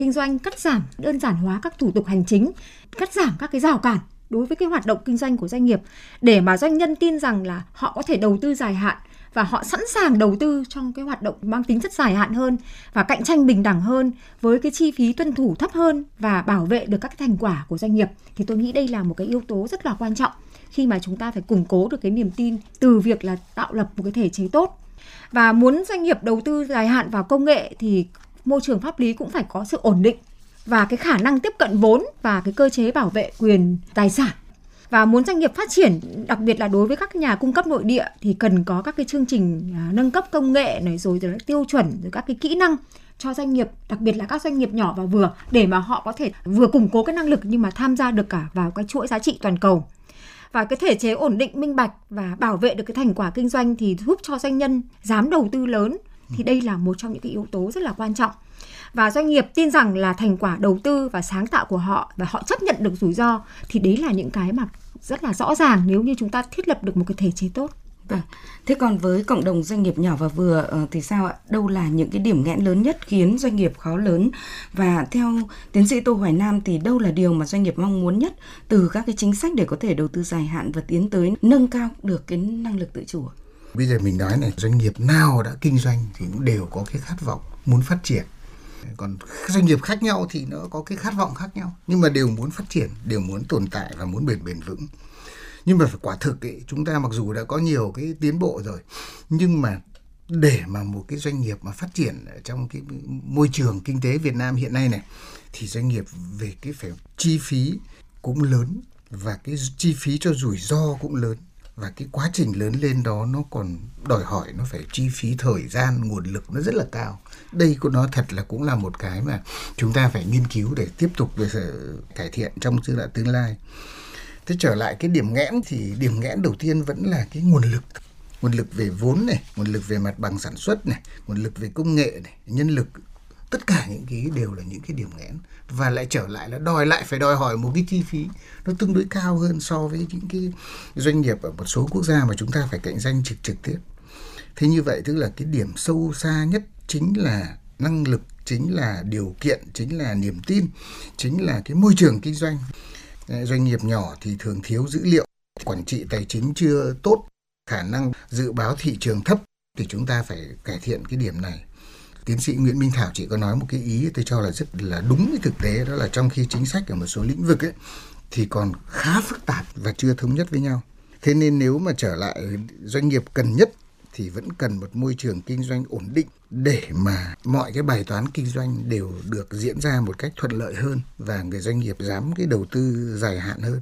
kinh doanh, cắt giảm, đơn giản hóa các thủ tục hành chính, cắt giảm các cái rào cản đối với cái hoạt động kinh doanh của doanh nghiệp, để mà doanh nhân tin rằng là họ có thể đầu tư dài hạn và họ sẵn sàng đầu tư trong cái hoạt động mang tính chất dài hạn hơn và cạnh tranh bình đẳng hơn với cái chi phí tuân thủ thấp hơn và bảo vệ được các cái thành quả của doanh nghiệp. Thì tôi nghĩ đây là một cái yếu tố rất là quan trọng khi mà chúng ta phải củng cố được cái niềm tin từ việc là tạo lập một cái thể chế tốt. Và muốn doanh nghiệp đầu tư dài hạn vào công nghệ thì môi trường pháp lý cũng phải có sự ổn định và cái khả năng tiếp cận vốn và cái cơ chế bảo vệ quyền tài sản. Và muốn doanh nghiệp phát triển, đặc biệt là đối với các nhà cung cấp nội địa, thì cần có các cái chương trình nâng cấp công nghệ này, rồi tiêu chuẩn, rồi các cái kỹ năng cho doanh nghiệp, đặc biệt là các doanh nghiệp nhỏ và vừa, để mà họ có thể vừa củng cố cái năng lực nhưng mà tham gia được cả vào cái chuỗi giá trị toàn cầu. Và cái thể chế ổn định, minh bạch và bảo vệ được cái thành quả kinh doanh thì giúp cho doanh nhân dám đầu tư lớn. Thì đây là một trong những cái yếu tố rất là quan trọng. Và doanh nghiệp tin rằng là thành quả đầu tư và sáng tạo của họ và họ chấp nhận được rủi ro, thì đấy là những cái mà rất là rõ ràng nếu như chúng ta thiết lập được một cái thể chế tốt. Thế còn với cộng đồng doanh nghiệp nhỏ và vừa thì sao ạ? Đâu là những cái điểm nghẽn lớn nhất khiến doanh nghiệp khó lớn? Và theo tiến sĩ Tô Hoài Nam thì đâu là điều mà doanh nghiệp mong muốn nhất từ các cái chính sách để có thể đầu tư dài hạn và tiến tới nâng cao được cái năng lực tự chủ? Bây giờ mình nói này, doanh nghiệp nào đã kinh doanh thì cũng đều có cái khát vọng muốn phát triển. Còn doanh nghiệp khác nhau thì nó có cái khát vọng khác nhau, nhưng mà đều muốn phát triển, đều muốn tồn tại và muốn bền vững. Nhưng mà phải quả thực ấy, chúng ta mặc dù đã có nhiều cái tiến bộ rồi, nhưng mà để mà một cái doanh nghiệp mà phát triển ở trong cái môi trường kinh tế Việt Nam hiện nay này, thì doanh nghiệp về cái phải chi phí cũng lớn và cái chi phí cho rủi ro cũng lớn. Và cái quá trình lớn lên đó nó còn đòi hỏi nó phải chi phí thời gian, nguồn lực nó rất là cao. Đây của nó thật là cũng là một cái mà chúng ta phải nghiên cứu để tiếp tục để cải thiện trong tương lai. Thế trở lại cái điểm nghẽn thì điểm nghẽn đầu tiên vẫn là cái nguồn lực về vốn này, nguồn lực về mặt bằng sản xuất này, nguồn lực về công nghệ này, nhân lực. Tất cả những cái đều là những cái điểm nghẽn, và lại trở lại là phải đòi hỏi một cái chi phí nó tương đối cao hơn so với những cái doanh nghiệp ở một số quốc gia mà chúng ta phải cạnh tranh trực tiếp. Thế như vậy tức là cái điểm sâu xa nhất chính là năng lực, chính là điều kiện, chính là niềm tin, chính là cái môi trường kinh doanh. Doanh nghiệp nhỏ thì thường thiếu dữ liệu, quản trị tài chính chưa tốt, khả năng dự báo thị trường thấp, thì chúng ta phải cải thiện cái điểm này. Tiến sĩ Nguyễn Minh Thảo chỉ có nói một cái ý tôi cho là rất là đúng với thực tế, đó là trong khi chính sách ở một số lĩnh vực ấy thì còn khá phức tạp và chưa thống nhất với nhau. Thế nên nếu mà trở lại doanh nghiệp cần nhất thì vẫn cần một môi trường kinh doanh ổn định để mà mọi cái bài toán kinh doanh đều được diễn ra một cách thuận lợi hơn và người doanh nghiệp dám cái đầu tư dài hạn hơn.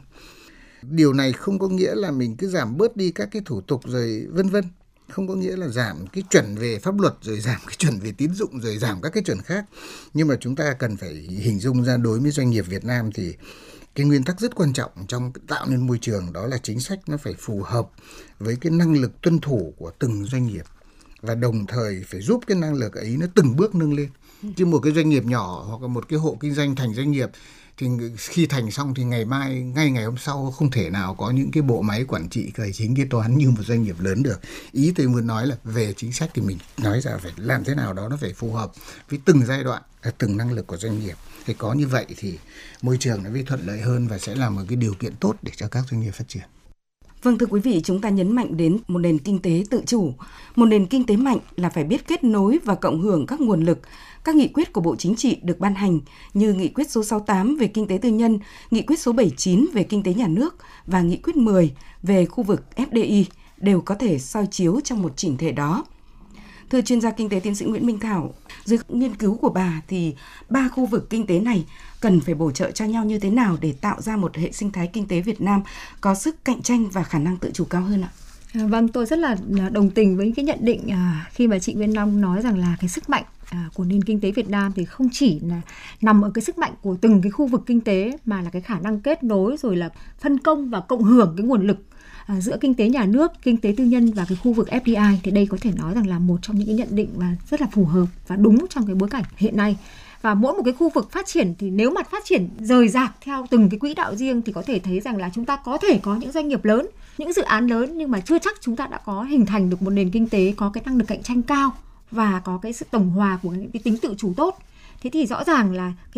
Điều này không có nghĩa là mình cứ giảm bớt đi các cái thủ tục rồi vân vân. Không có nghĩa là giảm cái chuẩn về pháp luật rồi giảm cái chuẩn về tín dụng rồi giảm các cái chuẩn khác. Nhưng mà chúng ta cần phải hình dung ra đối với doanh nghiệp Việt Nam thì cái nguyên tắc rất quan trọng trong tạo nên môi trường đó là chính sách nó phải phù hợp với cái năng lực tuân thủ của từng doanh nghiệp và đồng thời phải giúp cái năng lực ấy nó từng bước nâng lên. Chứ một cái doanh nghiệp nhỏ hoặc là một cái hộ kinh doanh thành doanh nghiệp thì khi thành xong thì ngay ngày hôm sau không thể nào có những cái bộ máy quản trị tài chính kế toán như một doanh nghiệp lớn được. Ý tôi muốn nói là về chính sách thì mình nói ra phải làm thế nào đó nó phải phù hợp với từng giai đoạn, từng năng lực của doanh nghiệp. Thì có như vậy thì môi trường nó mới thuận lợi hơn và sẽ là một cái điều kiện tốt để cho các doanh nghiệp phát triển. Vâng, thưa quý vị, chúng ta nhấn mạnh đến một nền kinh tế tự chủ. Một nền kinh tế mạnh là phải biết kết nối và cộng hưởng các nguồn lực. Các nghị quyết của Bộ Chính trị được ban hành như Nghị quyết số 68 về kinh tế tư nhân, Nghị quyết số 79 về kinh tế nhà nước và Nghị quyết 10 về khu vực FDI đều có thể soi chiếu trong một chỉnh thể đó. Thưa chuyên gia kinh tế tiến sĩ Nguyễn Minh Thảo, dưới nghiên cứu của bà thì 3 khu vực kinh tế này cần phải bổ trợ cho nhau như thế nào để tạo ra một hệ sinh thái kinh tế Việt Nam có sức cạnh tranh và khả năng tự chủ cao hơn ạ? Vâng, tôi rất là đồng tình với cái nhận định khi mà chị Nguyên Long nói rằng là cái sức mạnh của nền kinh tế Việt Nam thì không chỉ là nằm ở cái sức mạnh của từng cái khu vực kinh tế mà là cái khả năng kết nối rồi là phân công và cộng hưởng cái nguồn lực giữa kinh tế nhà nước, kinh tế tư nhân và cái khu vực FDI. Thì đây có thể nói rằng là một trong những cái nhận định mà rất là phù hợp và đúng trong cái bối cảnh hiện nay. Và mỗi một cái khu vực phát triển thì nếu mà phát triển rời rạc theo từng cái quỹ đạo riêng thì có thể thấy rằng là chúng ta có thể có những doanh nghiệp lớn, những dự án lớn, nhưng mà chưa chắc chúng ta đã có hình thành được một nền kinh tế có cái năng lực cạnh tranh cao và có cái sự tổng hòa của những cái tính tự chủ tốt. Thế thì rõ ràng là cái